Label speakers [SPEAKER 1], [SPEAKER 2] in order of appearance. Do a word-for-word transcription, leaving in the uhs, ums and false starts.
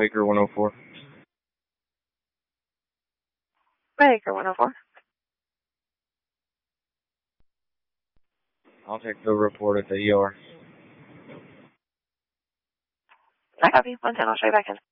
[SPEAKER 1] Baker one oh four.
[SPEAKER 2] Baker one oh four.
[SPEAKER 1] I'll take the report at the E R.
[SPEAKER 2] I copy. one ten, I'll show you back in.